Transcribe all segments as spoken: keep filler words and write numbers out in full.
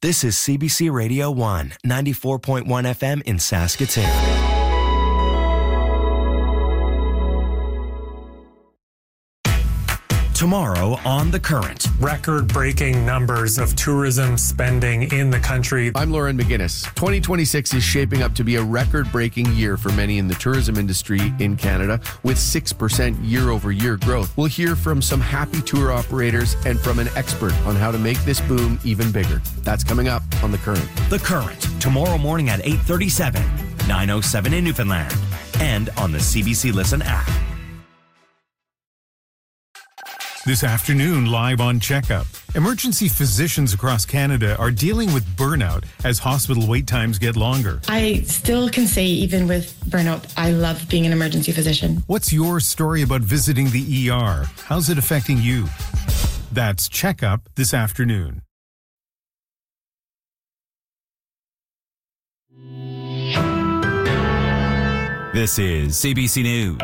This is C B C Radio one, ninety-four point one F M in Saskatoon. Tomorrow on The Current. Record-breaking numbers of tourism spending in the country. I'm Lauren McGinnis. twenty twenty-six is shaping up to be a record-breaking year for many in the tourism industry in Canada, with six percent year-over-year growth. We'll hear from some happy tour operators and from an expert on how to make this boom even bigger. That's coming up on The Current. The Current, tomorrow morning at eight thirty-seven, nine oh seven in Newfoundland, and on the C B C Listen app. This afternoon, live on Checkup. Emergency physicians across Canada are dealing with burnout as hospital wait times get longer. I still can say, even with burnout, I love being an emergency physician. What's your story about visiting the E R? How's it affecting you? That's Checkup this afternoon. This is C B C News.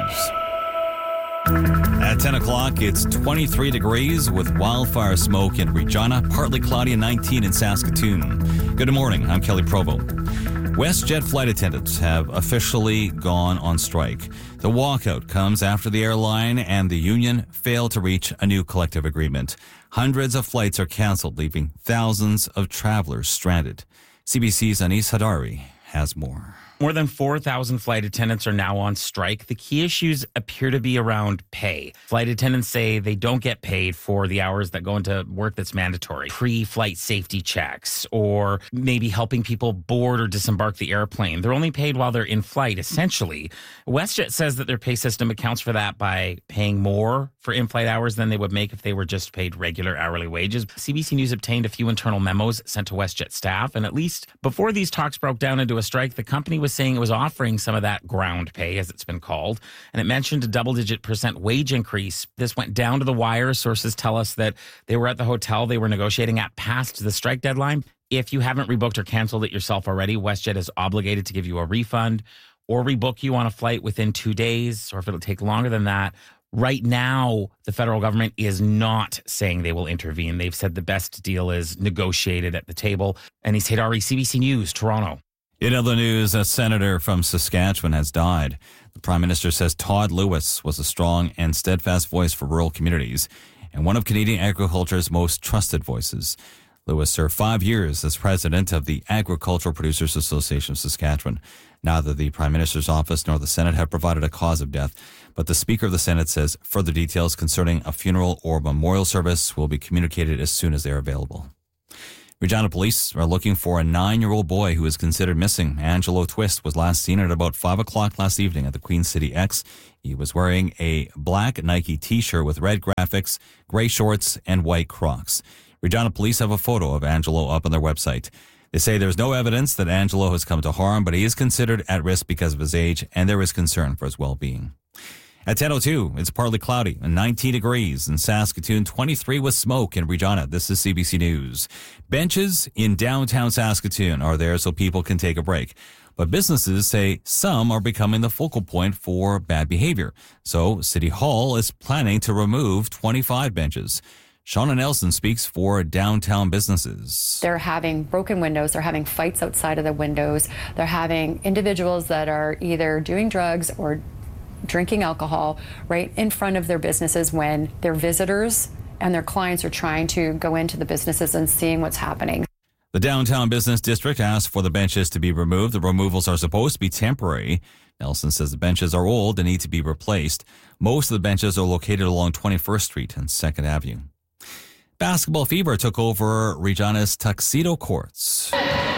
At ten o'clock, it's twenty-three degrees with wildfire smoke in Regina, partly cloudy and nineteen in Saskatoon. Good morning, I'm Kelly Provo. WestJet flight attendants have officially gone on strike. The walkout comes after the airline and the union failed to reach a new collective agreement. Hundreds of flights are canceled, leaving thousands of travelers stranded. C B C's Anis Hadari has more. More than four thousand flight attendants are now on strike. The key issues appear to be around pay. Flight attendants say they don't get paid for the hours that go into work that's mandatory. Pre-flight safety checks, or maybe helping people board or disembark the airplane. They're only paid while they're in flight, essentially. WestJet says that their pay system accounts for that by paying more for in-flight hours than they would make if they were just paid regular hourly wages. C B C News obtained a few internal memos sent to WestJet staff, and at least before these talks broke down into a strike, the company was saying it was offering some of that ground pay, as it's been called, and it mentioned a double-digit percent wage increase. This went down to the wire. Sources tell us that they were at the hotel they were negotiating at past the strike deadline. If you haven't rebooked or canceled it yourself already, WestJet is obligated to give you a refund or rebook you on a flight within two days, or if it'll take longer than that. Right now, the federal government is not saying they will intervene. They've said the best deal is negotiated at the table. Anis Hadari, C B C News, Toronto. In other news, a senator from Saskatchewan has died. The Prime Minister says Todd Lewis was a strong and steadfast voice for rural communities and one of Canadian agriculture's most trusted voices. Lewis served five years as president of the Agricultural Producers Association of Saskatchewan. Neither the Prime Minister's office nor the Senate have provided a cause of death, but the Speaker of the Senate says further details concerning a funeral or memorial service will be communicated as soon as they are available. Regina police are looking for a nine-year-old boy who is considered missing. Angelo Twist was last seen at about five o'clock last evening at the Queen City X. He was wearing a black Nike t-shirt with red graphics, gray shorts, and white Crocs. Regina police have a photo of Angelo up on their website. They say there's no evidence that Angelo has come to harm, but he is considered at risk because of his age, and there is concern for his well-being. At ten oh two, it's partly cloudy and nineteen degrees in Saskatoon, twenty-three with smoke in Regina. This is C B C News. Benches in downtown Saskatoon are there so people can take a break. But businesses say some are becoming the focal point for bad behavior. So City Hall is planning to remove twenty-five benches. Shauna Nelson speaks for downtown businesses. They're having broken windows. They're having fights outside of the windows. They're having individuals that are either doing drugs or drinking alcohol right in front of their businesses when their visitors and their clients are trying to go into the businesses and seeing what's happening. The downtown business district asked for the benches to be removed. The removals are supposed to be temporary. Nelson says the benches are old and need to be replaced. Most of the benches are located along twenty-first Street and second Avenue. Basketball fever took over Regina's Tuxedo Courts.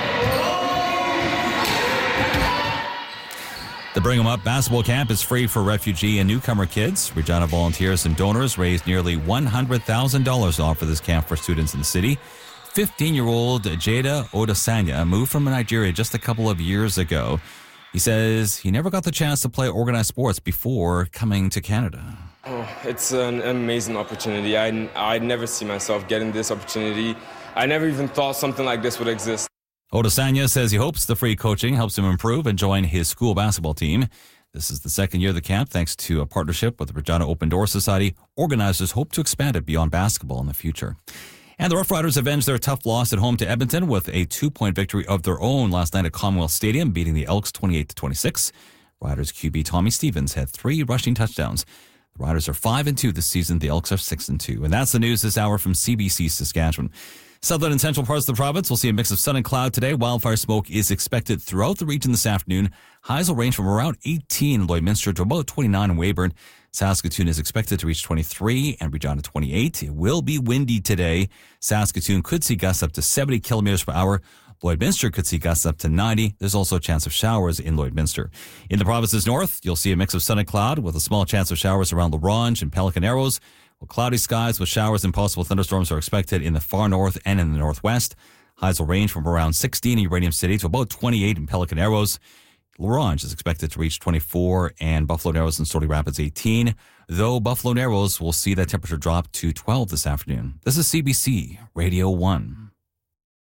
The Bring 'em Up basketball camp is free for refugee and newcomer kids. Regina volunteers and donors raised nearly one hundred thousand dollars to offer this camp for students in the city. fifteen-year-old Jada Odasanya moved from Nigeria just a couple of years ago. He says he never got the chance to play organized sports before coming to Canada. Oh, it's an amazing opportunity. I, I'd never see myself getting this opportunity. I never even thought something like this would exist. Odasanya says he hopes the free coaching helps him improve and join his school basketball team. This is the second year of the camp thanks to a partnership with the Regina Open Door Society. Organizers hope to expand it beyond basketball in the future. And the Rough Riders avenged their tough loss at home to Edmonton with a two-point victory of their own last night at Commonwealth Stadium, beating the Elks twenty-eight to twenty-six. Riders Q B Tommy Stevens had three rushing touchdowns. The Riders are five and two this season. The Elks are six and two. And that's the news this hour from C B C Saskatchewan. Southern and central parts of the province will see a mix of sun and cloud today. Wildfire smoke is expected throughout the region this afternoon. Highs will range from around eighteen in Lloydminster to about twenty-nine in Weyburn. Saskatoon is expected to reach twenty-three and Regina twenty-eight. It will be windy today. Saskatoon could see gusts up to seventy kilometers per hour. Lloydminster could see gusts up to ninety. There's also a chance of showers in Lloydminster. In the province's north, you'll see a mix of sun and cloud with a small chance of showers around La Ronge and Pelican Arrows. Well, cloudy skies with showers and possible thunderstorms are expected in the far north and in the northwest. Highs will range from around sixteen in Uranium City to about twenty-eight in Pelican Arrows. La Ronge is expected to reach twenty-four and Buffalo Narrows and Stony Rapids eighteen, though Buffalo Narrows will see that temperature drop to twelve this afternoon. This is C B C Radio one.